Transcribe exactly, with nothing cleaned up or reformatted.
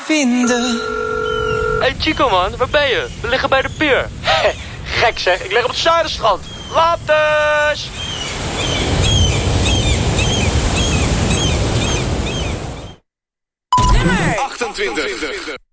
vinden. Hey Chico man, waar ben je? We liggen bij de pier. Gek zeg, ik lig op het Zuiderstrand. Laters! achtentwintig.